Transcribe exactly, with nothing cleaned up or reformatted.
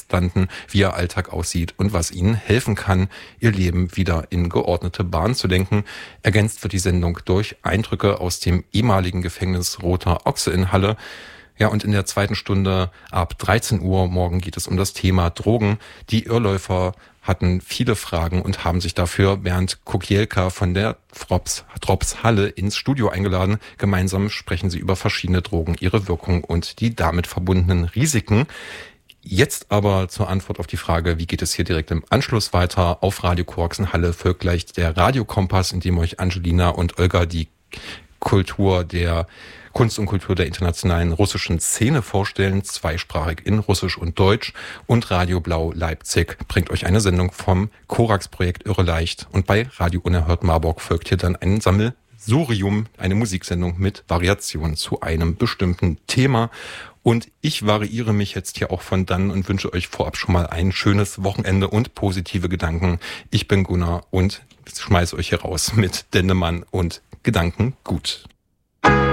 landen, wie ihr Alltag aussieht und was ihnen helfen kann, ihr Leben wieder in geordnete Bahnen zu lenken. Ergänzt wird die Sendung durch Eindrücke aus dem ehemaligen Gefängnis Roter Ochse in Halle. Ja, und in der zweiten Stunde ab dreizehn Uhr morgen geht es um das Thema Drogen. Die Irrläufer hatten viele Fragen und haben sich dafür Bernd Kokielka von der Drops, Drops Halle ins Studio eingeladen. Gemeinsam sprechen sie über verschiedene Drogen, ihre Wirkung und die damit verbundenen Risiken. Jetzt aber zur Antwort auf die Frage, wie geht es hier direkt im Anschluss weiter? Auf Radio Korax in Halle folgt gleich der Radiokompass, in dem euch Angelina und Olga die Kultur der Kunst und Kultur der internationalen russischen Szene vorstellen, zweisprachig in Russisch und Deutsch. Und Radio Blau Leipzig bringt euch eine Sendung vom Korax-Projekt Irre Leicht. Und bei Radio Unerhört Marburg folgt hier dann ein Sammelsurium, eine Musiksendung mit Variationen zu einem bestimmten Thema. Und ich variiere mich jetzt hier auch von dann und wünsche euch vorab schon mal ein schönes Wochenende und positive Gedanken. Ich bin Gunnar und schmeiß euch hier raus mit Dendemann und Gedanken gut.